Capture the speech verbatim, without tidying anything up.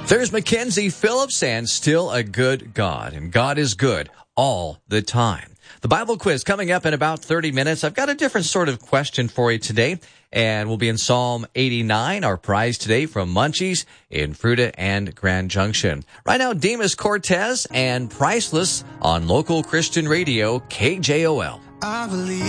There's Mackenzie Phillips, and still a good God, and God is good all the time. The Bible quiz coming up in about thirty minutes. I've got a different sort of question for you today, and we'll be in Psalm eighty-nine, our prize today from Munchies in Fruita and Grand Junction. Right now, Demas Cortez and Priceless on local Christian radio, K J O L. I believe